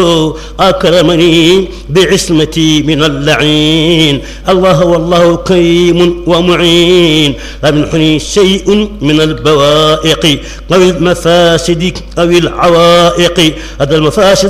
أكرمني بعصمتي من اللعين. الله والله كريم ومعين، لم يمنحني شيء من البوائق أو المفاسد أو العوائق. هذا المفاسد